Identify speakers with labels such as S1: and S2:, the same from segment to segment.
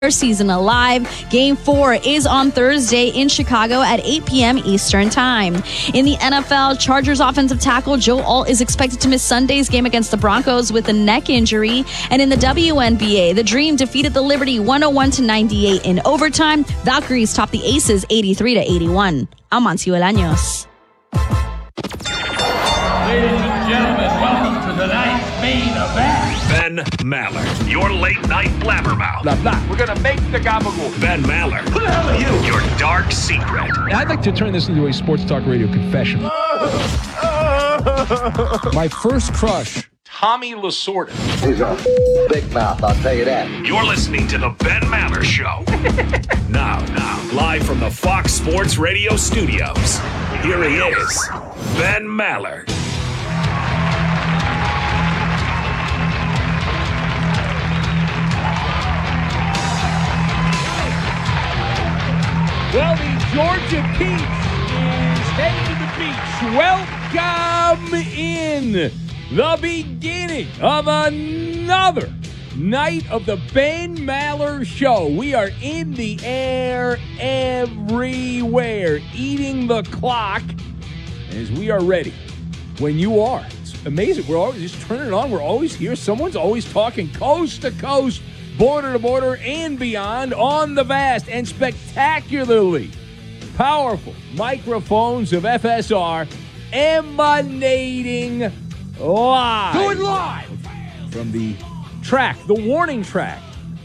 S1: Season alive. Game 4 is on Thursday in Chicago at 8 p.m. Eastern Time. In the NFL, Chargers offensive tackle Joe Alt is expected to miss Sunday's game against the Broncos with a neck injury. And in the WNBA, the Dream defeated the Liberty 101-98 in overtime. Valkyries topped the Aces 83-81. I'm Monty Olaños.
S2: Ladies and gentlemen, welcome to tonight's main event.
S3: Ben Maller, your late-night blabbermouth.
S2: Blah, blah. We're going to make the gabagool.
S3: Ben Maller.
S2: Who the hell are you?
S3: Your dark secret.
S4: I'd like to turn this into a sports talk radio confession. My first crush, Tommy Lasorda.
S5: He's a big mouth, I'll tell you that.
S3: You're listening to the Ben Maller Show. Now, live from the Fox Sports Radio studios, here he is, Ben Maller.
S4: Well, the Georgia Peach is headed to the beach. Welcome in the beginning of another night of the Ben Maller Show. We are in the air everywhere, eating the clock as we are ready. When you are. It's amazing. We're always just turning it on. We're always here. Someone's always talking coast to coast, border to border, and beyond on the vast and spectacularly powerful microphones of FSR emanating live.
S2: Do it live!
S4: From the track, the warning track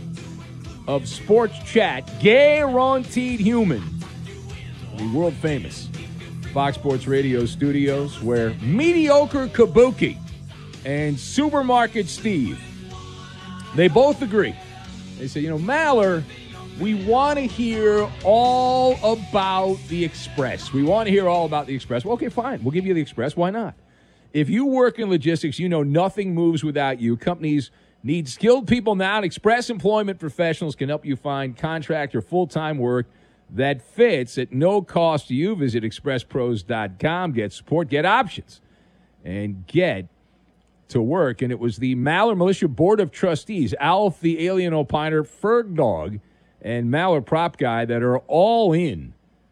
S4: of Sports Chat, guaranteed human, the world famous Fox Sports Radio studios, where mediocre Kabuki and Supermarket Steve, they both agree. They say, Maller, we want to hear all about the Express. We want to hear all about the Express. Well, okay, fine. We'll give you the Express. Why not? If you work in logistics, you know nothing moves without you. Companies need skilled people now, and Express Employment Professionals can help you find contract or full-time work that fits at no cost to you. Visit expresspros.com. Get support, get options, and get to work. And it was the Maller Militia Board of Trustees, Alf the Alien Opiner, Ferg Dog, and Maller Prop Guy that are all in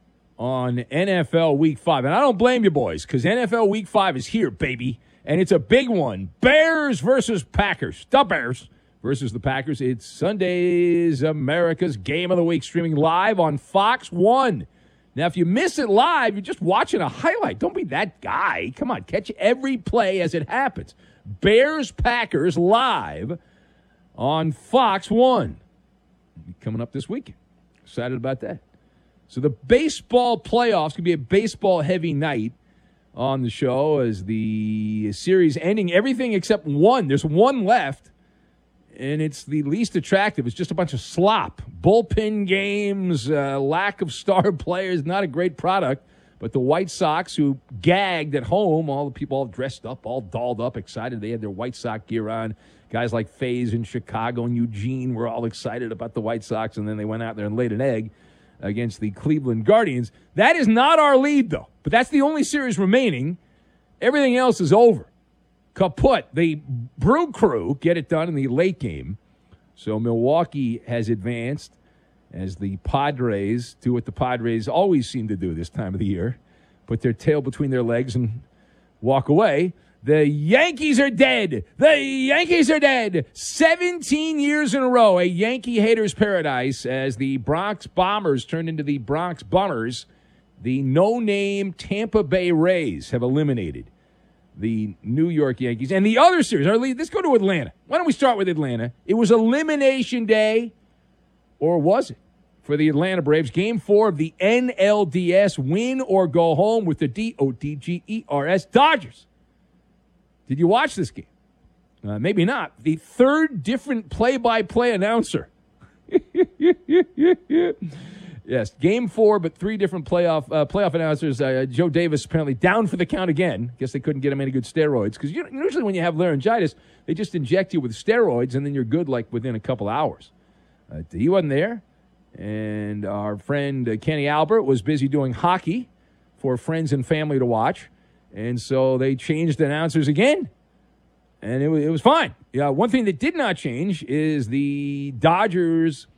S4: on NFL Week 5. And I don't blame you boys, because NFL Week 5 is here, baby. And it's a big one. Bears versus Packers. The Bears versus the Packers. It's Sunday's America's Game of the Week, streaming live on Fox 1. Now, if you miss it live, you're just watching a highlight. Don't be that guy. Come on, catch every play as it happens. Bears-Packers live on Fox 1. Coming up this weekend. Excited about that. So the baseball playoffs could be a baseball-heavy night on the show as the series ending everything except one. There's one left, and it's the least attractive. It's just a bunch of slop. Bullpen games, lack of star players, not a great product. But the White Sox, who gagged at home, all the people all dressed up, all dolled up, excited. They had their White Sox gear on. Guys like Faze in Chicago and Eugene were all excited about the White Sox, and then they went out there and laid an egg against the Cleveland Guardians. That is not our lead, though. But that's the only series remaining. Everything else is over. Kaput. The Brew Crew get it done in the late game. So Milwaukee has advanced as the Padres do what the Padres always seem to do this time of the year. Put their tail between their legs and walk away. The Yankees are dead. The Yankees are dead. 17 years in a row, a Yankee hater's paradise as the Bronx Bombers turned into the Bronx Bummers. The no-name Tampa Bay Rays have eliminated the New York Yankees. And the other series, let's go to Atlanta. Why don't we start with Atlanta? It was elimination day, or was it, for the Atlanta Braves? Game 4 of the NLDS, win or go home with the DODGERS Dodgers. Did you watch this game? Maybe not. The third different play-by-play announcer. Yes, Game 4, but three different playoff announcers. Joe Davis apparently down for the count again. Guess they couldn't get him any good steroids. Because usually when you have laryngitis, they just inject you with steroids, and then you're good like within a couple hours. He wasn't there. And our friend Kenny Albert was busy doing hockey for friends and family to watch. And so they changed announcers again. And it was fine. Yeah, one thing that did not change is the Dodgers